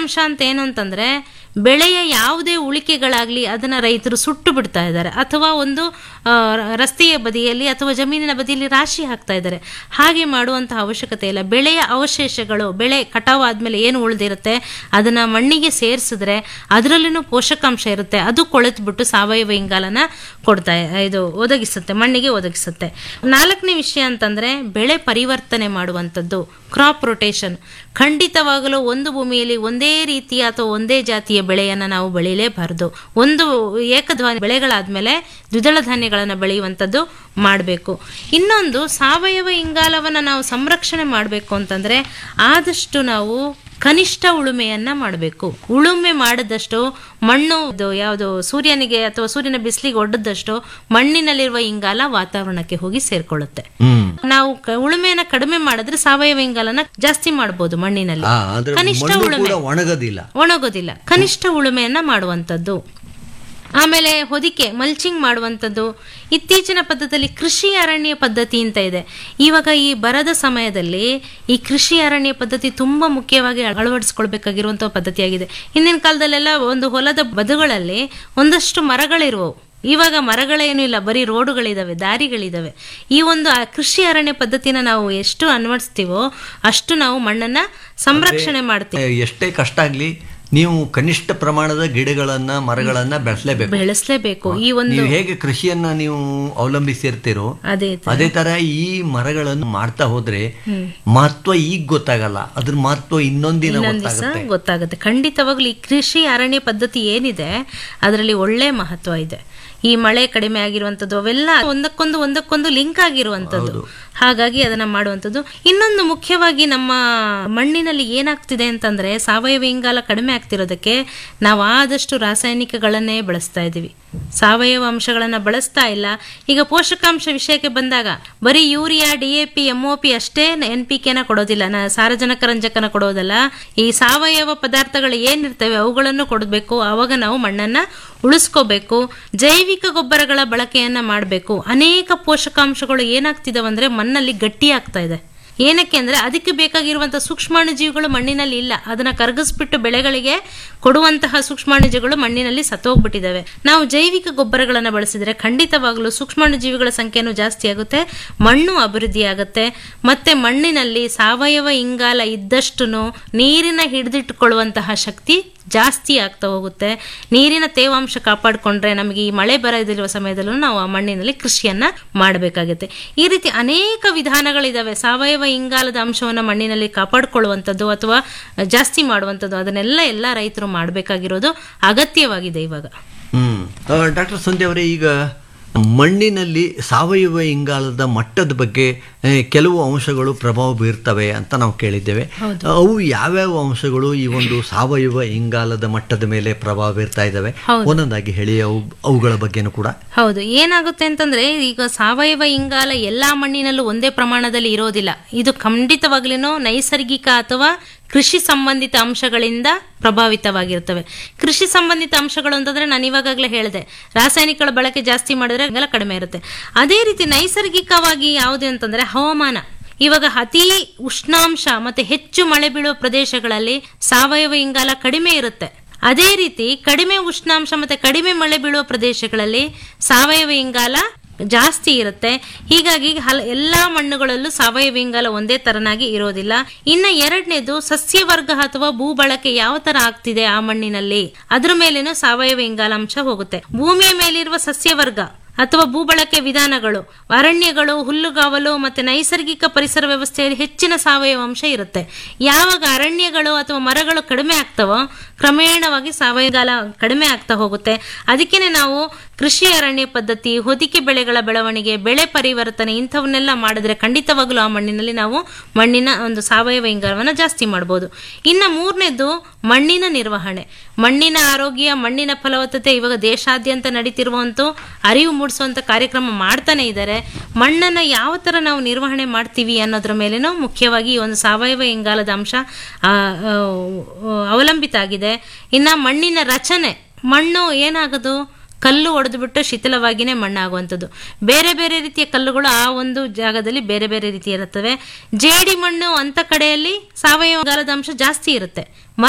ಅಂಶ ಅಂತ ಏನು ಅಂತಂದ್ರೆ ಬೆಳೆಯ ಯಾವುದೇ ಉಳಿಕೆಗಳಾಗ್ಲಿ ಅದನ್ನ ರೈತರು ಸುಟ್ಟು ಬಿಡ್ತಾ ಇದ್ದಾರೆ, ಅಥವಾ ಒಂದು ರಸ್ತೆಯ ಬದಿಯಲ್ಲಿ ಅಥವಾ ಜಮೀನಿನ ಬದಿಯಲ್ಲಿ ರಾಶಿ ಹಾಕ್ತಾ ಇದ್ದಾರೆ. ಹಾಗೆ ಮಾಡುವಂತಹ ಅವಶ್ಯಕತೆ ಇಲ್ಲ. ಬೆಳೆಯ ಅವಶೇಷಗಳು, ಬೆಳೆ ಕಟಾವು ಆದ್ಮೇಲೆ ಏನು ಉಳಿದಿರುತ್ತೆ ಅದನ್ನ ಮಣ್ಣಿಗೆ ಸೇರಿಸಿದ್ರೆ ಅದರಲ್ಲಿನೂ ಪೋಷಕಾಂಶ ಇರುತ್ತೆ, ಅದು ಕೊಳೆತ್ಬಿಟ್ಟು ಸಾವಯವ ಇಂಗಾಲನ ಒದಗಿಸುತ್ತೆ, ಮಣ್ಣಿಗೆ ಒದಗಿಸುತ್ತೆ. 4ನೇ ವಿಷಯ ಅಂತಂದ್ರೆ ಬೆಳೆ ಪರಿವರ್ತನೆ ಮಾಡುವಂಥದ್ದು, ಕ್ರಾಪ್ ರೊಟೇಷನ್. ಖಂಡಿತವಾಗಲೂ ಒಂದು ಭೂಮಿಯಲ್ಲಿ ಒಂದೇ ರೀತಿಯ ಅಥವಾ ಒಂದೇ ಜಾತಿಯ ಬೆಳೆಯನ್ನ ನಾವು ಬೆಳೀಲೇಬಾರದು. ಒಂದು ಏಕಧಾನ್ಯ ಬೆಳೆಗಳಾದ್ಮೇಲೆ ದ್ವಿದಳ ಧಾನ್ಯಗಳನ್ನ ಬೆಳೆಯುವಂಥದ್ದು ಮಾಡಬೇಕು. ಇನ್ನೊಂದು, ಸಾವಯವ ಇಂಗಾಲವನ್ನ ನಾವು ಸಂರಕ್ಷಣೆ ಮಾಡಬೇಕು ಅಂತಂದ್ರೆ ಆದಷ್ಟು ನಾವು ಕನಿಷ್ಠ ಉಳುಮೆಯನ್ನ ಮಾಡಬೇಕು. ಉಳುಮೆ ಮಾಡಿದಷ್ಟು ಮಣ್ಣು ಯಾವುದು ಸೂರ್ಯನಿಗೆ ಅಥವಾ ಸೂರ್ಯನ ಬಿಸಿಲಿಗೆ ಒಡ್ಡದಷ್ಟು ಮಣ್ಣಿನಲ್ಲಿರುವ ಇಂಗಾಲ ವಾತಾವರಣಕ್ಕೆ ಹೋಗಿ ಸೇರ್ಕೊಳ್ಳುತ್ತೆ. ನಾವು ಉಳುಮೆಯನ್ನ ಕಡಿಮೆ ಮಾಡಿದ್ರೆ ಸಾವಯವ ಇಂಗಾಲನ ಜಾಸ್ತಿ ಮಾಡಬಹುದು ಮಣ್ಣಿನಲ್ಲಿ. ಕನಿಷ್ಠ ಉಳುಮೆ ಒಣಗೋದಿಲ್ಲ. ಕನಿಷ್ಠ ಉಳುಮೆಯನ್ನ ಮಾಡುವಂಥದ್ದು. ಆಮೇಲೆ ಹೊದಿಕೆ, ಮಲ್ಚಿಂಗ್ ಮಾಡುವಂಥದ್ದು. ಇತ್ತೀಚಿನ ಪದ್ಧತಿಯಲ್ಲಿ ಕೃಷಿ ಅರಣ್ಯ ಪದ್ಧತಿ ಅಂತ ಇದೆ. ಇವಾಗ ಈ ಬರದ ಸಮಯದಲ್ಲಿ ಈ ಕೃಷಿ ಅರಣ್ಯ ಪದ್ಧತಿ ತುಂಬಾ ಮುಖ್ಯವಾಗಿ ಅಳವಡಿಸ್ಕೊಳ್ಬೇಕಾಗಿರುವಂತಹ ಪದ್ಧತಿಯಾಗಿದೆ. ಹಿಂದಿನ ಕಾಲದಲ್ಲೆಲ್ಲ ಒಂದು ಹೊಲದ ಬದುಗಳಲ್ಲಿ ಒಂದಷ್ಟು ಮರಗಳಿರುವವು. ಇವಾಗ ಮರಗಳೇನು ಇಲ್ಲ, ಬರೀ ರೋಡುಗಳಿದಾವೆ, ದಾರಿಗಳಿದಾವೆ. ಈ ಒಂದು ಕೃಷಿ ಅರಣ್ಯ ಪದ್ಧತಿನ ನಾವು ಎಷ್ಟು ಅನ್ವಯಿಸ್ತೀವೋ ಅಷ್ಟು ನಾವು ಮಣ್ಣನ್ನ ಸಂರಕ್ಷಣೆ ಮಾಡ್ತೀವಿ. ಎಷ್ಟೇ ಕಷ್ಟ ಆಗ್ಲಿ ನೀವು ಕನಿಷ್ಠ ಪ್ರಮಾಣದ ಗಿಡಗಳನ್ನ ಮರಗಳನ್ನ ಬೆಳೆಸಲೇಬೇಕು. ಈ ಒಂದು ಹೇಗೆ ಕೃಷಿಯನ್ನ ನೀವು ಅವಲಂಬಿಸಿರ್ತೀರೋ ಅದೇ ತರ ಈ ಮರಗಳನ್ನು ಮಾಡ್ತಾ ಹೋದ್ರೆ ಮಹತ್ವ ಈಗ ಗೊತ್ತಾಗಲ್ಲ, ಅದ್ರ ಮಹತ್ವ ಇನ್ನೊಂದಿನ ಗೊತ್ತಾಗುತ್ತೆ. ಖಂಡಿತವಾಗ್ಲೂ ಈ ಕೃಷಿ ಅರಣ್ಯ ಪದ್ಧತಿ ಏನಿದೆ ಅದರಲ್ಲಿ ಒಳ್ಳೆ ಮಹತ್ವ ಇದೆ. ಈ ಮಳೆ ಕಡಿಮೆ ಆಗಿರುವಂತದ್ದು ಅವೆಲ್ಲ ಒಂದಕ್ಕೊಂದು ಲಿಂಕ್ ಆಗಿರುವಂತದ್ದು. ಹಾಗಾಗಿ ಅದನ್ನ ಮಾಡುವಂಥದ್ದು. ಇನ್ನೊಂದು ಮುಖ್ಯವಾಗಿ ನಮ್ಮ ಮಣ್ಣಿನಲ್ಲಿ ಏನಾಗ್ತಿದೆ ಅಂತಂದ್ರೆ ಸಾವಯವ ಇಂಗಾಲ ಕಡಿಮೆ ಆಗ್ತಿರೋದಕ್ಕೆ ನಾವು ಆದಷ್ಟು ರಾಸಾಯನಿಕಗಳನ್ನೇ ಬಳಸ್ತಾ ಇದೀವಿ, ಸಾವಯವ ಅಂಶಗಳನ್ನ ಬಳಸ್ತಾ ಇಲ್ಲ. ಈಗ ಪೋಷಕಾಂಶ ವಿಷಯಕ್ಕೆ ಬಂದಾಗ ಬರೀ ಯೂರಿಯಾ, DAP, MOP ಅಷ್ಟೇ NPKನ ಕೊಡೋದಿಲ್ಲ, ಸಾರಜನಕ ರಂಜಕನ ಕೊಡೋದಲ್ಲ. ಈ ಸಾವಯವ ಪದಾರ್ಥಗಳು ಏನಿರ್ತವೆ ಅವುಗಳನ್ನು ಕೊಡಬೇಕು. ಅವಾಗ ನಾವು ಮಣ್ಣನ್ನ ಉಳಿಸ್ಕೋಬೇಕು. ಜೈವಿಕ ಗೊಬ್ಬರಗಳ ಬಳಕೆಯನ್ನ ಮಾಡಬೇಕು. ಅನೇಕ ಪೋಷಕಾಂಶಗಳು ಏನಾಗ್ತಿದಾವಂದ್ರೆ ಮಣ್ಣಲ್ಲಿ ಗಟ್ಟಿ ಆಗ್ತಾ ಇದೆ. ಏನಕ್ಕೆ ಅಂದ್ರೆ ಅದಕ್ಕೆ ಬೇಕಾಗಿರುವಂತಹ ಸೂಕ್ಷ್ಮಾಣುಜೀವಿಗಳು ಮಣ್ಣಿನಲ್ಲಿ ಇಲ್ಲ. ಅದನ್ನ ಕರಗಿಸ್ಬಿಟ್ಟು ಬೆಳೆಗಳಿಗೆ ಕೊಡುವಂತಹ ಸೂಕ್ಷ್ಮಾಣುಜೀವಿಗಳು ಮಣ್ಣಿನಲ್ಲಿ ಸತ್ತೋಗ್ಬಿಟ್ಟಿದ್ದಾವೆ. ನಾವು ಜೈವಿಕ ಗೊಬ್ಬರಗಳನ್ನ ಬಳಸಿದ್ರೆ ಖಂಡಿತವಾಗ್ಲೂ ಸೂಕ್ಷ್ಮಾಣುಜೀವಿಗಳ ಸಂಖ್ಯೆನೂ ಜಾಸ್ತಿ ಆಗುತ್ತೆ, ಮಣ್ಣು ಅಭಿವೃದ್ಧಿ ಆಗುತ್ತೆ. ಮತ್ತೆ ಮಣ್ಣಿನಲ್ಲಿ ಸಾವಯವ ಇಂಗಾಲ ಇದ್ದಷ್ಟು ನೀರಿನ ಹಿಡಿದಿಟ್ಟುಕೊಳ್ಳುವಂತಹ ಶಕ್ತಿ ಜಾಸ್ತಿ ಆಗ್ತಾ ಹೋಗುತ್ತೆ. ನೀರಿನ ತೇವಾಂಶ ಕಾಪಾಡಿಕೊಂಡ್ರೆ ನಮಗೆ ಈ ಮಳೆ ಬರದಿರುವ ಸಮಯದಲ್ಲೂ ನಾವು ಆ ಮಣ್ಣಿನಲ್ಲಿ ಕೃಷಿಯನ್ನ ಮಾಡಬೇಕಾಗುತ್ತೆ. ಈ ರೀತಿ ಅನೇಕ ವಿಧಾನಗಳಿದಾವೆ ಸಾವಯವ ಇಂಗಾಲದ ಅಂಶವನ್ನ ಮಣ್ಣಿನಲ್ಲಿ ಕಾಪಾಡಿಕೊಳ್ಳುವಂಥದ್ದು ಅಥವಾ ಜಾಸ್ತಿ ಮಾಡುವಂಥದ್ದು. ಅದನ್ನೆಲ್ಲ ಎಲ್ಲ ರೈತರು ಮಾಡಬೇಕಾಗಿರೋದು ಅಗತ್ಯವಾಗಿದೆ ಇವಾಗ. ಡಾಕ್ಟರ್ ಸಂಧ್ಯಾ ಅವರೇ, ಈಗ ಮಣ್ಣಿನಲ್ಲಿ ಸಾವಯವ ಇಂಗಾಲದ ಮಟ್ಟದ ಬಗ್ಗೆ ಕೆಲವು ಅಂಶಗಳು ಪ್ರಭಾವ ಬೀರ್ತವೆ ಅಂತ ನಾವು ಕೇಳಿದ್ದೇವೆ. ಅವು ಯಾವ್ಯಾವ ಅಂಶಗಳು ಈ ಒಂದು ಸಾವಯವ ಇಂಗಾಲದ ಮಟ್ಟದ ಮೇಲೆ ಪ್ರಭಾವ ಬೀರ್ತಾ ಇದ್ದಾವೆ? ಒಂದೊಂದಾಗಿ ಹೇಳಿ, ಅವುಗಳ ಬಗ್ಗೆನೂ ಕೂಡ. ಹೌದು, ಏನಾಗುತ್ತೆ ಅಂತಂದ್ರೆ ಈಗ ಸಾವಯವ ಇಂಗಾಲ ಎಲ್ಲಾ ಮಣ್ಣಿನಲ್ಲೂ ಒಂದೇ ಪ್ರಮಾಣದಲ್ಲಿ ಇರೋದಿಲ್ಲ. ಇದು ಖಂಡಿತವಾಗ್ಲೂ ನೈಸರ್ಗಿಕ ಅಥವಾ ಕೃಷಿ ಸಂಬಂಧಿತ ಅಂಶಗಳಿಂದ ಪ್ರಭಾವಿತವಾಗಿರ್ತವೆ. ಕೃಷಿ ಸಂಬಂಧಿತ ಅಂಶಗಳು ಅಂತಂದ್ರೆ ನಾನು ಇವಾಗಲೇ ಹೇಳಿದೆ, ರಾಸಾಯನಿಕಗಳ ಬಳಕೆ ಜಾಸ್ತಿ ಮಾಡಿದ್ರೆ ಇಂಗಾಲ ಕಡಿಮೆ ಇರುತ್ತೆ. ಅದೇ ರೀತಿ ನೈಸರ್ಗಿಕವಾಗಿ ಯಾವುದು ಅಂತಂದ್ರೆ ಹವಾಮಾನ. ಇವಾಗ ಅತಿ ಉಷ್ಣಾಂಶ ಮತ್ತೆ ಹೆಚ್ಚು ಮಳೆ ಬೀಳುವ ಪ್ರದೇಶಗಳಲ್ಲಿ ಸಾವಯವ ಇಂಗಾಲ ಕಡಿಮೆ ಇರುತ್ತೆ. ಅದೇ ರೀತಿ ಕಡಿಮೆ ಉಷ್ಣಾಂಶ ಮತ್ತೆ ಕಡಿಮೆ ಮಳೆ ಬೀಳುವ ಪ್ರದೇಶಗಳಲ್ಲಿ ಸಾವಯವ ಇಂಗಾಲ ಜಾಸ್ತಿ ಇರುತ್ತೆ. ಹೀಗಾಗಿ ಎಲ್ಲಾ ಮಣ್ಣುಗಳಲ್ಲೂ ಸಾವಯವ ಇಂಗಾಲ ಒಂದೇ ತರನಾಗಿ ಇರೋದಿಲ್ಲ. ಇನ್ನ ಎರಡನೇದು ಸಸ್ಯವರ್ಗ ಅಥವಾ ಭೂ ಬಳಕೆ ಯಾವ ತರ ಆಗ್ತಿದೆ ಆ ಮಣ್ಣಿನಲ್ಲಿ, ಅದ್ರ ಮೇಲೇನು ಸಾವಯವ ಇಂಗಾಲಾಂಶ ಹೋಗುತ್ತೆ. ಭೂಮಿಯ ಮೇಲಿರುವ ಸಸ್ಯವರ್ಗ ಅಥವಾ ಭೂಬಳಕೆ ವಿಧಾನಗಳು, ಅರಣ್ಯಗಳು, ಹುಲ್ಲುಗಾವಲು ಮತ್ತೆ ನೈಸರ್ಗಿಕ ಪರಿಸರ ವ್ಯವಸ್ಥೆಯಲ್ಲಿ ಹೆಚ್ಚಿನ ಸಾವಯವ ಅಂಶ ಇರುತ್ತೆ. ಯಾವಾಗ ಅರಣ್ಯಗಳು ಅಥವಾ ಮರಗಳು ಕಡಿಮೆ ಆಗ್ತಾವೋ ಕ್ರಮೇಣವಾಗಿ ಸಾವಯವ ಇಂಗಾಲ ಕಡಿಮೆ ಆಗ್ತಾ ಹೋಗುತ್ತೆ. ಅದಕ್ಕೇನೆ ನಾವು ಕೃಷಿ ಅರಣ್ಯ ಪದ್ಧತಿ, ಹೊದಿಕೆ ಬೆಳೆಗಳ ಬೆಳವಣಿಗೆ, ಬೆಳೆ ಪರಿವರ್ತನೆ ಇಂಥವನ್ನೆಲ್ಲ ಮಾಡಿದ್ರೆ ಖಂಡಿತವಾಗ್ಲೂ ಆ ಮಣ್ಣಿನಲ್ಲಿ ನಾವು ಮಣ್ಣಿನ ಒಂದು ಸಾವಯವ ಇಂಗಾಲವನ್ನು ಜಾಸ್ತಿ ಮಾಡಬಹುದು. ಇನ್ನು ಮೂರನೇದು ಮಣ್ಣಿನ ನಿರ್ವಹಣೆ, ಮಣ್ಣಿನ ಆರೋಗ್ಯ, ಮಣ್ಣಿನ ಫಲವತ್ತತೆ. ಇವಾಗ ದೇಶಾದ್ಯಂತ ನಡೀತಿರುವಂತ ಅರಿವು ಮೂಡಿಸುವಂತ ಕಾರ್ಯಕ್ರಮ ಮಾಡ್ತಾನೆ ಇದ್ದಾರೆ. ಮಣ್ಣನ್ನ ಯಾವ ತರ ನಾವು ನಿರ್ವಹಣೆ ಮಾಡ್ತೀವಿ ಅನ್ನೋದ್ರ ಮೇಲೇನೂ ಮುಖ್ಯವಾಗಿ ಒಂದು ಸಾವಯವ ಇಂಗಾಲದ ಅಂಶ ಅವಲಂಬಿತ ಆಗಿದೆ. ಇನ್ನ ಮಣ್ಣಿನ ರಚನೆ, ಮಣ್ಣು ಏನಾಗೋದು, ಕಲ್ಲು ಒಡೆದು ಬಿಟ್ಟು ಶಿಥಿಲವಾಗಿನೇ ಮಣ್ಣಾಗುವಂಥದ್ದು. ಬೇರೆ ಬೇರೆ ರೀತಿಯ ಕಲ್ಲುಗಳು ಆ ಒಂದು ಜಾಗದಲ್ಲಿ ಬೇರೆ ಬೇರೆ ರೀತಿ ಇರುತ್ತವೆ. ಜೇಡಿ ಮಣ್ಣು ಅಂತ ಕಡೆಯಲ್ಲಿ ಸಾವಯವ ಇಂಗಾಲದ ಅಂಶ ಜಾಸ್ತಿ ಇರುತ್ತೆ.